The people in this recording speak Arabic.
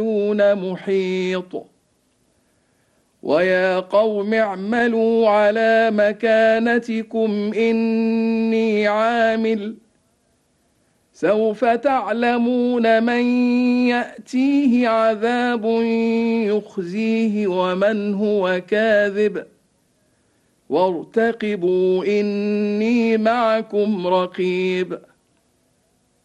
محيط ويا قوم اعملوا على مكانتكم إني عامل سوف تعلمون من يأتيه عذاب يخزيه ومن هو كاذب وارتقبوا إني معكم رقيب